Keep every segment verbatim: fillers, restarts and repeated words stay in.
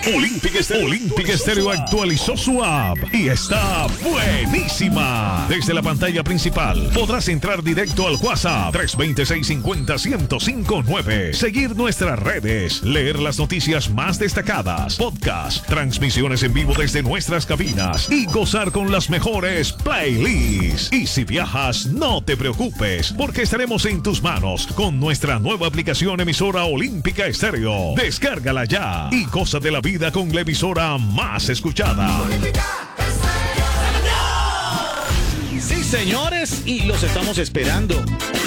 Olímpica Estéreo. Olímpica Estéreo actualizó su app y está buenísima. Desde la pantalla principal podrás entrar directo al WhatsApp tres dos cero, seis cinco cero, uno cero cinco nueve, seguir nuestras redes, leer las noticias más destacadas, podcast, transmisiones en vivo desde nuestras cabinas y gozar con las mejores playlists. Y si viajas, no te preocupes, porque estaremos en tus manos con nuestra nueva aplicación emisora Olímpica Estéreo. Descárgala ya y goza de la vida con la emisora más escuchada. Sí, señores, y los estamos esperando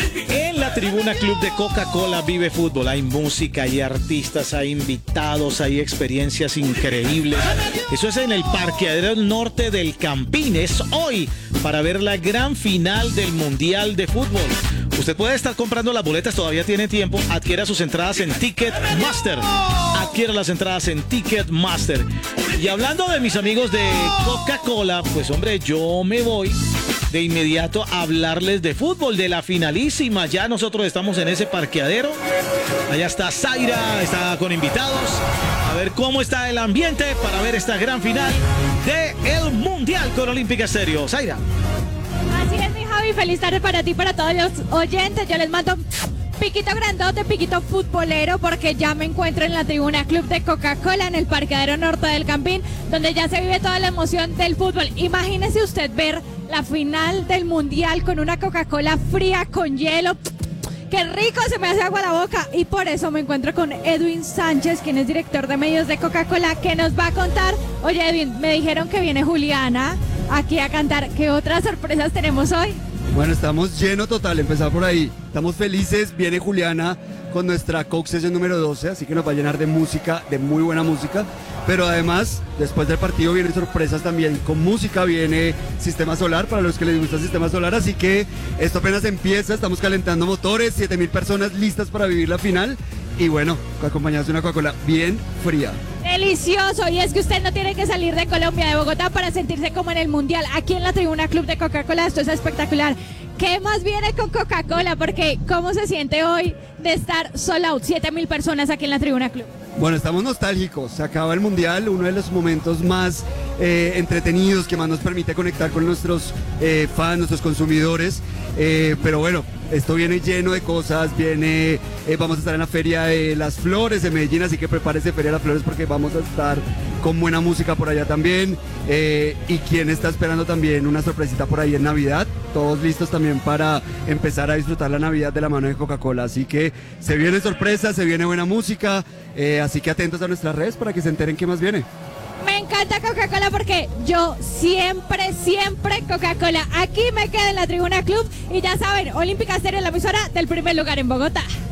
en la Tribuna Club de Coca-Cola Vive Fútbol. Hay música, hay artistas, hay invitados, hay experiencias increíbles. Eso es en el parqueadero norte del Campín. Es hoy para ver la gran final del Mundial de Fútbol. Usted puede estar comprando las boletas, todavía tiene tiempo. Adquiera sus entradas en Ticketmaster. Adquiera las entradas en Ticketmaster. Y hablando de mis amigos de Coca-Cola, pues hombre, yo me voy de inmediato a hablarles de fútbol, de la finalísima. Ya nosotros estamos en ese parqueadero. Allá está Zaira, está con invitados. A ver cómo está el ambiente para ver esta gran final del Mundial con Olímpica Estéreo. Zaira. Así es, mi Javi, feliz tarde para ti, para todos los oyentes. Yo les mando piquito grandote, piquito futbolero, porque ya me encuentro en la Tribuna Club de Coca-Cola en el parqueadero norte del Campín, donde ya se vive toda la emoción del fútbol. Imagínese usted ver la final del Mundial con una Coca-Cola fría con hielo. ¡Qué rico! Se me hace agua la boca. Y por eso me encuentro con Edwin Sánchez, quien es director de medios de Coca-Cola, que nos va a contar. Oye, Edwin, me dijeron que viene Juliana aquí a cantar. ¿Qué otras sorpresas tenemos hoy? Bueno, estamos lleno total, empezar por ahí. Estamos felices, viene Juliana con nuestra Coke Session número doce, así que nos va a llenar de música, de muy buena música. Pero además, después del partido vienen sorpresas también. Con música viene Sistema Solar, para los que les gusta Sistema Solar. Así que esto apenas empieza, estamos calentando motores, siete mil personas listas para vivir la final. Y bueno, acompañados de una Coca-Cola bien fría. Delicioso, y es que usted no tiene que salir de Colombia, de Bogotá, para sentirse como en el Mundial. Aquí en la Tribuna Club de Coca-Cola esto es espectacular. ¿Qué más viene con Coca-Cola? Porque ¿cómo se siente hoy de estar sold out? siete mil personas aquí en la Tribuna Club. Bueno, estamos nostálgicos, se acaba el Mundial, uno de los momentos más eh, entretenidos, que más nos permite conectar con nuestros eh, fans, nuestros consumidores, eh, pero bueno, esto viene lleno de cosas, viene, eh, vamos a estar en la Feria de las Flores de Medellín, así que prepárese Feria de las Flores porque vamos a estar con buena música por allá también, eh, y quien está esperando también una sorpresita por ahí en Navidad, todos listos también para empezar a disfrutar la Navidad de la mano de Coca-Cola, así que se vienen sorpresas, se viene buena música, eh, así que atentos a nuestras redes para que se enteren qué más viene. Me encanta Coca-Cola porque yo siempre, siempre Coca-Cola. Aquí me quedo en la Tribuna Club y ya saben, Olímpica Estéreo, la emisora del primer lugar en Bogotá.